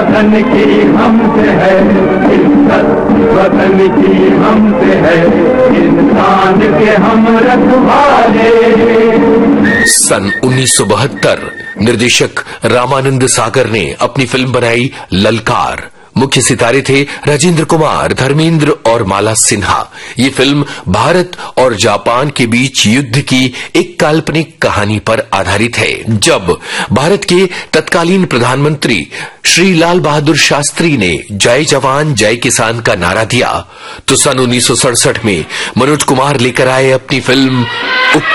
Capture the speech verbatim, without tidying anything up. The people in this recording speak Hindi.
वतन की हमसे है इज्जत, वतन की हमसे है इंसान के हम रखवाले। सन उन्नीस सौ बहत्तर निर्देशक रामानंद सागर ने अपनी फिल्म बनाई ललकार। मुख्य सितारे थे राजेंद्र कुमार, धर्मेंद्र और माला सिन्हा। ये फिल्म भारत और जापान के बीच युद्ध की एक काल्पनिक कहानी पर आधारित है। जब भारत के तत्कालीन प्रधानमंत्री श्री लाल बहादुर शास्त्री ने जय जवान जय किसान का नारा दिया, तो सन उन्नीस सौ सड़सठ में मनोज कुमार लेकर आए अपनी फिल्म